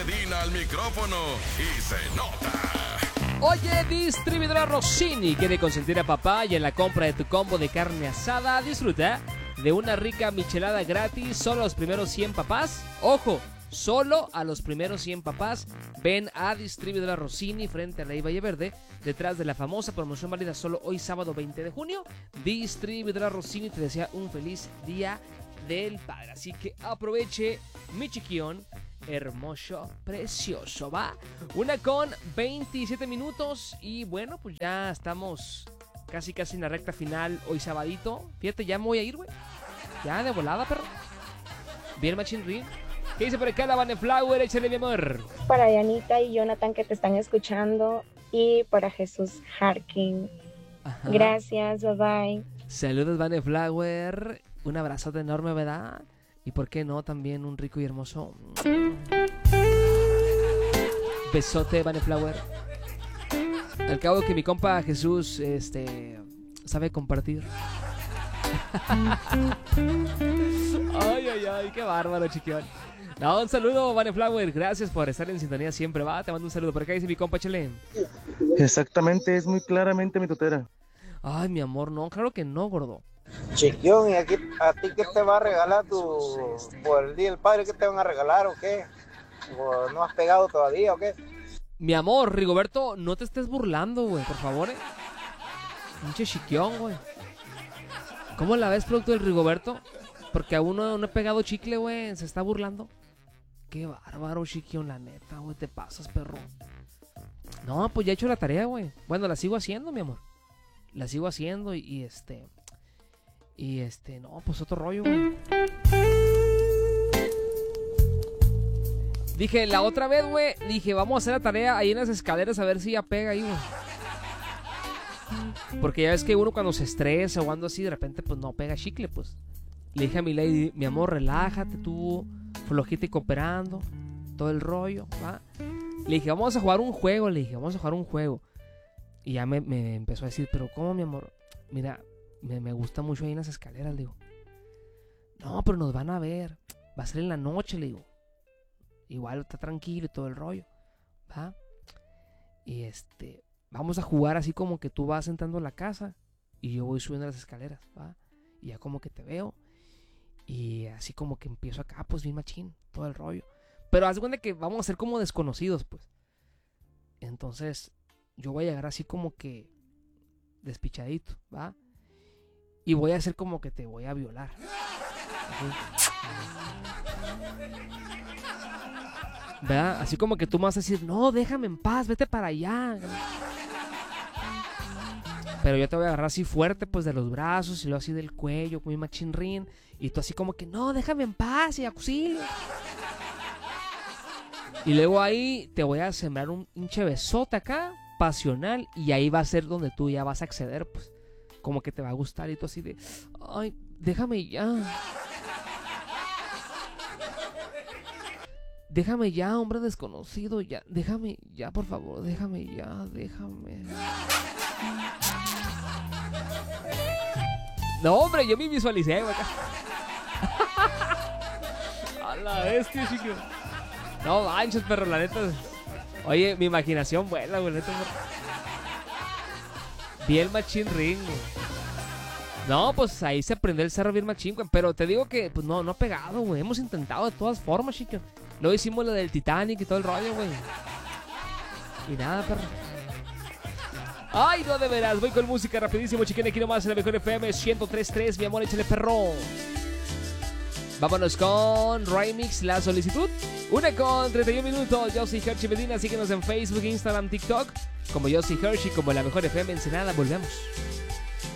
Medina al micrófono y se nota. Oye, distribuidora Rossini quiere consentir a papá y en la compra de tu combo de carne asada disfruta de una rica michelada gratis solo a los primeros 100 papás. ¡Ojo! Solo a los primeros 100 papás. Ven a Distribuidora Rossini frente a la Valle Verde, detrás de la famosa promoción válida solo hoy sábado 20 de junio. Distribuidora Rossini te desea un feliz día del padre. Así que aproveche, mi chiquión hermoso, precioso, va. 1:27 minutos y bueno, pues ya estamos casi en la recta final hoy sabadito. Fíjate, ya me voy a ir, güey. Ya de volada, perro. Bien, Machine Ring. ¿Qué dice por acá la Vane Flower? Échale, mi amor. Para Dianita y Jonathan que te están escuchando y para Jesús Harkin. Ajá. Gracias, bye bye. Saludos, Vane Flower. Un abrazote enorme, ¿verdad? Y por qué no, también un rico y hermoso besote, Vane Flower. Al cabo que mi compa Jesús sabe compartir. Ay, qué bárbaro, chiquión. No, un saludo, Vane Flower. Gracias por estar en sintonía siempre, va. Te mando un saludo. Por acá dice mi compa Chele. Exactamente, es muy claramente mi tutera. Ay, mi amor, no, claro que no, gordo. Chiquión, ¿y aquí, a ti qué te va a regalar por el Día del Padre? ¿Qué te van a regalar o qué? ¿O no has pegado todavía o qué? Mi amor, Rigoberto, no te estés burlando, güey, por favor, Pinche chiquión, güey. ¿Cómo la ves, producto del Rigoberto? Porque aún no he pegado chicle, güey, se está burlando. Qué bárbaro, chiquión, la neta, güey, te pasas, perro. No, pues ya he hecho la tarea, güey. Bueno, la sigo haciendo, mi amor. La sigo haciendo y no, pues otro rollo, güey. Dije, la otra vez, güey, vamos a hacer la tarea ahí en las escaleras a ver si ya pega ahí, güey. Porque ya ves que uno cuando se estresa o ando así, de repente, pues no pega chicle, pues. Le dije a mi lady, mi amor, relájate tú, flojita y cooperando, todo el rollo, ¿va? Le dije, vamos a jugar un juego, Y ya me empezó a decir, pero ¿cómo, mi amor? Mira, me gusta mucho ahí en las escaleras, le digo. No, pero nos van a ver. Va a ser en la noche, le digo. Igual está tranquilo y todo el rollo, ¿va? Y vamos a jugar así como que tú vas entrando a la casa y yo voy subiendo las escaleras, ¿va? Y ya como que te veo y así como que empiezo acá, pues bien machín, todo el rollo. Pero haz de cuenta que vamos a ser como desconocidos, pues. Entonces yo voy a llegar así como que despichadito, ¿va? Y voy a hacer como que te voy a violar. Así. ¿Verdad? Así como que tú me vas a decir, no, déjame en paz, vete para allá. Pero yo te voy a agarrar así fuerte, pues de los brazos y luego así del cuello, con mi machinrín. Y tú así como que, no, déjame en paz y auxilio. Y luego ahí te voy a sembrar un hinche besote acá, pasional. Y ahí va a ser donde tú ya vas a acceder, pues. Como que te va a gustar y tú así de, ay, déjame ya. Déjame ya, hombre desconocido, ya, déjame ya, por favor, déjame ya, déjame. No, hombre, yo me visualicé, güey. A la bestia, chico. No manches, perro, la neta. Oye, mi imaginación vuela, güey, neta. Bien machín ring, güey. No, pues ahí se aprendió el cerro bien machín, güey. Pero te digo que, pues no ha pegado, güey. Hemos intentado de todas formas, chico. Luego hicimos lo del Titanic y todo el rollo, güey. Y nada, perro. Ay, no, de veras. Voy con música rapidísimo, chiquín. Aquí nomás en la mejor FM 103.3. Mi amor, échale, perro. Vámonos con Remix, la solicitud. 1:31 minutos. Yo soy Hershey Medina. Síguenos en Facebook, Instagram, TikTok. Como yo soy Hershey, como la mejor FM Ensenada. Volvemos.